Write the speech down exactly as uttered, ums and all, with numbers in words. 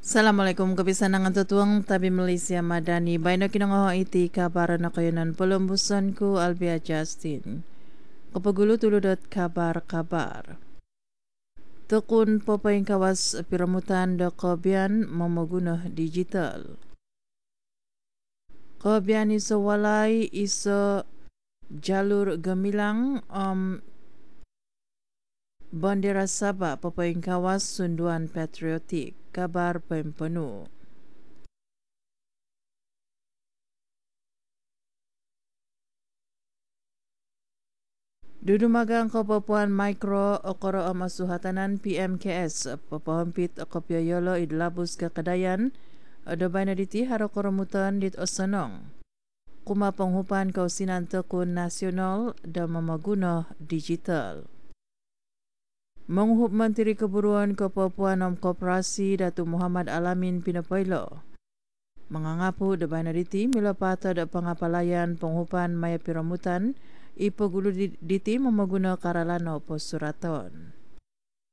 Assalamualaikum kebisanangan tutuang tabi Malaysia Madani. Baino kinongoho iti kabar na kayo nan pelumbusan ku Albia Justin. Kapagulu tuludot kabar-kabar. Tukun popaing kawas piramutan do kobian mamagunah digital. Kobian iso walay iso jalur gemilang om Bandera Sabah popaing kawas sunduan patriotik. Kabar penuh. Dudumagang Kapuan Mikro Okoro Amasuhatanan P M K S papahampit kopya yolo idlabus ke Kedayan ada banaditi harokoromutan dit osanong. Kuma penghupan kausinan tekun nasional dan memagunah digital. Menghup Menteri Keburuan Kepuan Om Koperasi Datuk Muhammad Alamin Pinapailo mengangapu de banaditi mila pata de pengapalayan penghupan maya piramutan ipagulu diti memaguna karalano posuraton.